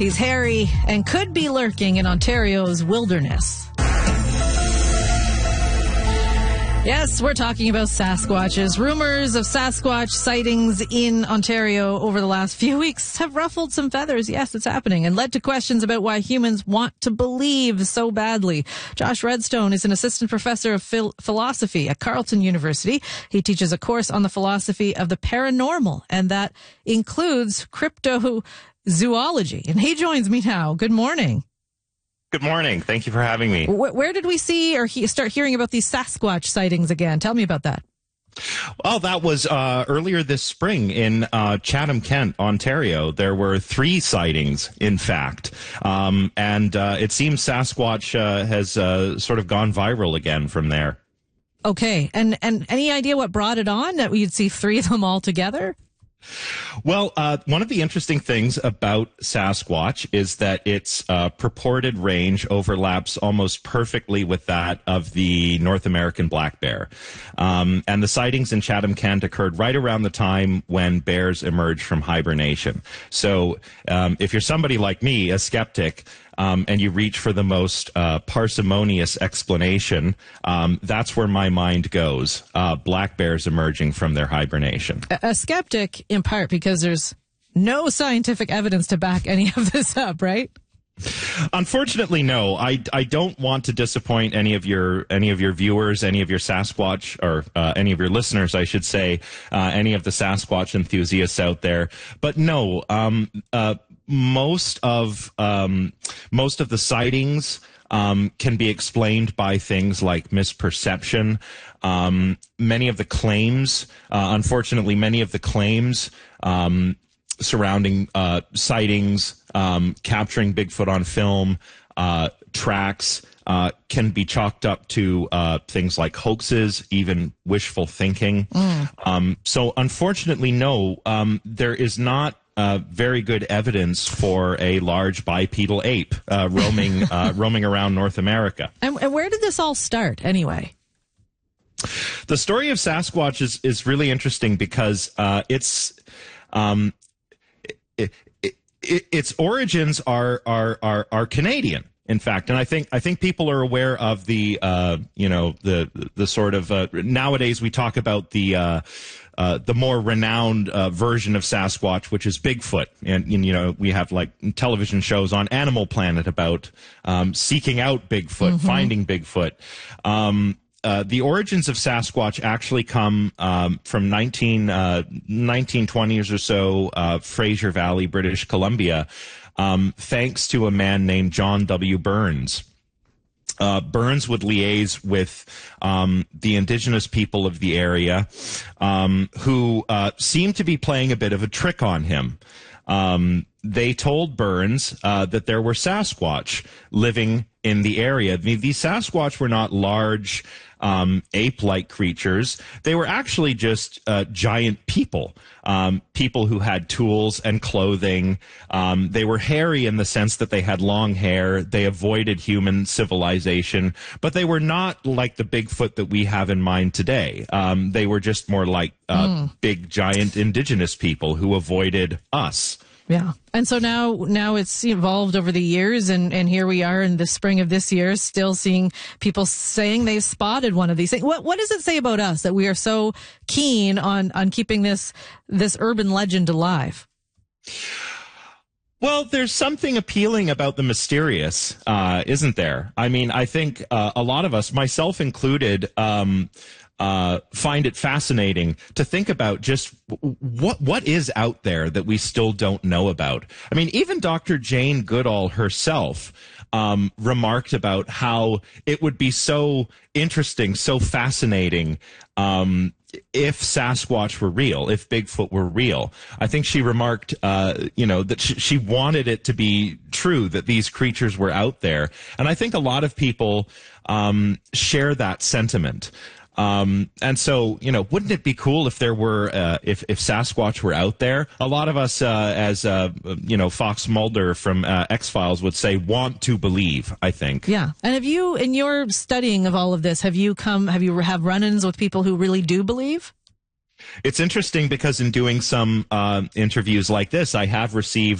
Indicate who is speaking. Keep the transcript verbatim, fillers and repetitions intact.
Speaker 1: He's hairy and could be lurking in Ontario's wilderness. Yes, we're talking about Sasquatches. Rumors of Sasquatch sightings in Ontario over the last few weeks have ruffled some feathers. Yes, it's happening, and led to questions about why humans want to believe so badly. Josh Redstone is an assistant professor of phil- philosophy at Carleton University. He teaches a course on the philosophy of the paranormal, and that includes cryptozoology. And he joins me now. Good morning.
Speaker 2: Good morning. Thank you for having me.
Speaker 1: Where, where did we see or he, start hearing about these Sasquatch sightings again? Tell me about that.
Speaker 2: Well, that was uh, earlier this spring in uh, Chatham-Kent, Ontario. There were three sightings, in fact. Um, and uh, it seems Sasquatch uh, has uh, sort of gone viral again from there.
Speaker 1: Okay. And, and any idea what brought it on, that we'd see three of them all together?
Speaker 2: Well, uh, one of the interesting things about Sasquatch is that its uh, purported range overlaps almost perfectly with that of the North American black bear. Um, and the sightings in Chatham-Kent occurred right around the time when bears emerged from hibernation. So um, if you're somebody like me, a skeptic, Um, and you reach for the most uh, parsimonious explanation, um, that's where my mind goes. Uh, black bears emerging from their hibernation.
Speaker 1: A, a skeptic, in part, because there's no scientific evidence to back any of this up, right?
Speaker 2: Unfortunately, no. I, I don't want to disappoint any of your any of your viewers, any of your Sasquatch, or uh, any of your listeners, I should say, uh, any of the Sasquatch enthusiasts out there. But no, um, uh, most of um, most of the sightings um, can be explained by things like misperception. Um, many of the claims, uh, unfortunately, many of the claims um, surrounding uh, sightings, um, capturing Bigfoot on film, uh, tracks, uh, can be chalked up to uh, things like hoaxes, even wishful thinking. Mm. Um, so unfortunately, no, um, there is not Uh, very good evidence for a large bipedal ape uh, roaming uh, roaming around North America.
Speaker 1: And, and where did this all start, anyway?
Speaker 2: The story of Sasquatch is is really interesting because uh, it's um, it, it, it, its origins are are are are Canadian. In fact, and I think I think people are aware of the uh, you know the the sort of uh, nowadays we talk about the uh, uh, the more renowned uh, version of Sasquatch, which is Bigfoot, and, and you know we have like television shows on Animal Planet about um, seeking out Bigfoot, mm-hmm. finding Bigfoot. Um, Uh, the origins of Sasquatch actually come um, from nineteen, uh, nineteen twenties or so, uh, Fraser Valley, British Columbia, um, thanks to a man named John W. Burns. Uh, Burns would liaise with um, the indigenous people of the area um, who uh, seemed to be playing a bit of a trick on him. Um, they told Burns uh, that there were Sasquatch living in the area. These Sasquatch were not large um, ape-like creatures. They were actually just uh, giant people, um, people who had tools and clothing. Um, they were hairy in the sense that they had long hair. They avoided human civilization, but they were not like the Bigfoot that we have in mind today. Um, they were just more like uh, mm. big, giant indigenous people who avoided us.
Speaker 1: Yeah. And so now now it's evolved over the years, and, and here we are in the spring of this year still seeing people saying they've spotted one of these things. What what does it say about us that we are so keen on, on keeping this this urban legend alive?
Speaker 2: Well, there's something appealing about the mysterious, uh, isn't there? I mean, I think uh, a lot of us, myself included, um, Uh, find it fascinating to think about just what what is out there that we still don't know about. I mean, even Doctor Jane Goodall herself um, remarked about how it would be so interesting, so fascinating um, if Sasquatch were real, if Bigfoot were real. I think she remarked, uh, you know, that sh- she wanted it to be true, that these creatures were out there. And I think a lot of people um, share that sentiment. Um, and so, you know, wouldn't it be cool if there were, uh, if, if Sasquatch were out there? A lot of us, uh, as, uh, you know, Fox Mulder from uh, X-Files would say, want to believe, I think.
Speaker 1: Yeah. And have you, in your studying of all of this, have you come, have you have run-ins with people who really do believe?
Speaker 2: It's interesting because in doing some uh, interviews like this, I have received